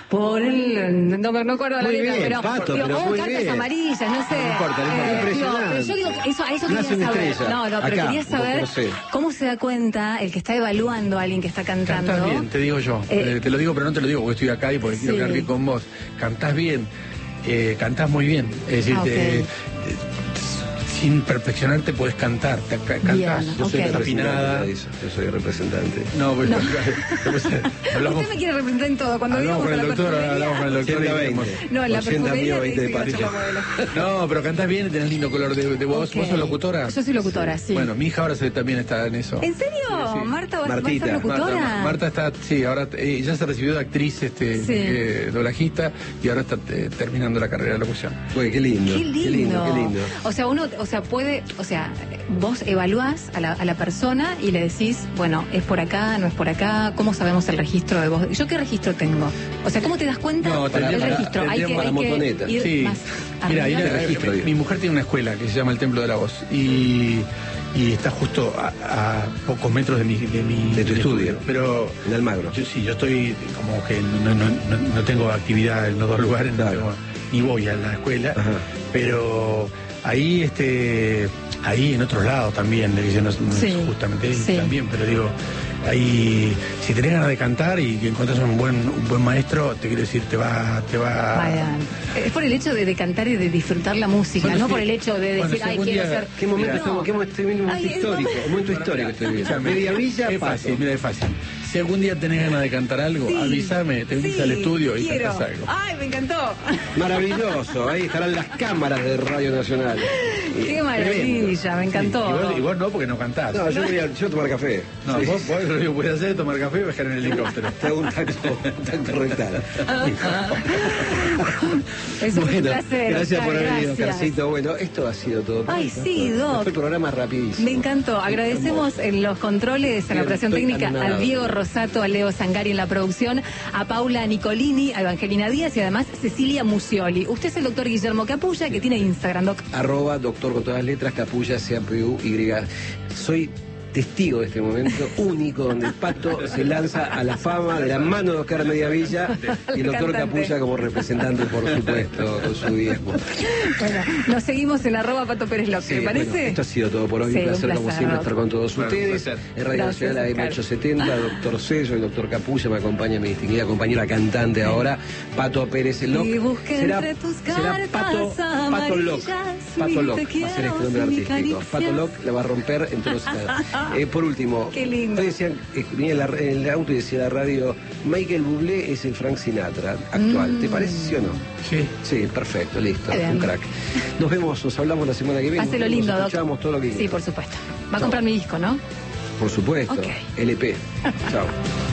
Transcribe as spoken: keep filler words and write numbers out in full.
por el... No, no me acuerdo la letra, pero... Pato, digo, pero oh, muy cartas bien. amarillas, no sé. No importa, no importa. Eh, Impresionante. digo, pero yo digo, eso, a eso Nace quería una saber. estrella. No, no, pero Acá, quería saber no sé. cómo se da cuenta el que está evaluando a alguien que está cantando. Cantás bien, te digo yo. Eh, Eh, te lo digo, pero no te lo digo porque estoy acá y porque quiero sí. quedar bien con vos. Cantás bien, eh, cantás muy bien. Es decir, Ah, te- okay. te- sin perfeccionarte puedes cantar. Te, ca- cantás, Bien, Yo soy ok. representante, Yo soy representante. No, pues No. hablamos, Usted me quiere representar en todo. Cuando hablamos íbamos con a el la doctor, perfumería... hablamos con el doctor. y ciento dijimos, veinte. No, en la ochenta perfumería mío, te veinte de dice que Pato. yo modelo. no, pero cantás bien y tenés lindo color de, de voz. Ok. ¿Vos sos locutora? Yo soy locutora, sí. Bueno, mi hija ahora se, también está en eso. ¿En serio? Sí, sí. ¿Marta va, va a Martita. ser locutora? Marta, Marta está, sí, ahora eh, ya se recibió de actriz, este, Sí. eh, doblajista, y ahora está eh, terminando la carrera de locución. Uy, qué lindo. Qué lindo. Qué lindo, qué lindo. O sea, uno, o sea, puede, o sea, vos evaluás a la, a la persona y le decís, bueno, es por acá, no es por acá, ¿cómo sabemos el registro de voz? ¿Yo qué registro tengo? O sea, ¿cómo te das cuenta No, del tendríamos- registro? Hay que, tendríamos hay la que motoneta. ir Sí. más Mira, ahí arriba. la- registro, mi, digo. mi mujer tiene una escuela que se llama el Templo de la Voz y, y está justo a, a pocos metros de mi, de mi De tu mi estudio. Pero En Almagro. yo sí, yo estoy como que no, no, no, no tengo actividad en los dos lugares, no Claro. tengo- ni voy a la escuela, Ajá. pero ahí este ahí en otros lados también, le dicen, no, no es Sí, justamente ahí sí. también, pero digo, ahí si tenés ganas de cantar y que encontrás un buen un buen maestro, te quiero decir, te va te va Vayan. Es por el hecho de, de cantar y de disfrutar la música, Bueno, no sí. por el hecho de Bueno, decir, si ay, algún quiero día- ser... ¿Qué momento No. estamos? ¿Qué momento, estoy viendo un momento Ay, es histórico? momento- Un momento histórico estoy viendo. Media Villa, Es Pato. fácil, mira, es fácil. Si algún día tenés ganas de cantar algo, Sí, avísame, te venís sí, al estudio y quiero. cantás algo. Ay, me encantó. Maravilloso. Ahí estarán las cámaras de Radio Nacional. Y- Qué maravilla, me encantó. Sí, y, vos, y vos no, porque no cantás. No, yo voy a, yo a tomar café. No, Sí. vos, vos lo que puedes hacer es tomar café y bajar en el helicóptero. Te hago un tacto, un tacto rectal. Es un Bueno, placer. gracias por Oscar, haber venido, gracias. Oscarcito. Bueno, esto ha sido todo. por Ay, hoy, sí, ¿no? Doc. Fue el programa rapidísimo. Me encantó. Agradecemos en los controles, en la Bien, operación estoy técnica, anonadado. a Diego Rosato, a Leo Sangari en la producción, a Paula Nicolini, a Evangelina Díaz y además Cecilia Musioli. Usted es el doctor Guillermo Capulla, que tiene Instagram, doc. Arroba doctor con todas las letras, Capulla, C A P U Y. Soy testigo de este momento único donde el Pato se lanza a la fama de la mano de Oscar Mediavilla y el doctor Cantante. Capulla como representante, por supuesto, con su diezmo. Bueno, nos seguimos en arroba Pato Pérez López, Sí, ¿te parece? bueno, esto ha sido todo por hoy. Sí, un placer, un como placer, siempre, Doc. estar con todos Bueno, un ustedes. placer. En Radio Gracias, Nacional A M Oscar. ochocientos setenta, doctor Cello, el doctor Capulla me acompaña, mi distinguida compañera cantante ahora, Pato Pérez el Loc. Y busqué entre tus será Pato, cartas Pato Loc. amarillas, Pato mi Loc te va a ser quiero, este nombre mi artístico. caricia. Pato Loc la va a romper en todos los lados. Eh, por último, Qué lindo. ustedes decían, eh, venía en, la- en el auto y decía la radio, Michael Bublé es el Frank Sinatra actual. Mm. ¿Te parece sí o no? Sí. Sí, perfecto, listo, Bien. un crack. Nos vemos, nos hablamos la semana que viene. Hacelo nos lindo, Doc. escuchamos todo lo que Sí, quiera. por supuesto. Va a Chao. comprar mi disco, ¿no? Por supuesto, Ok. L P. Chao.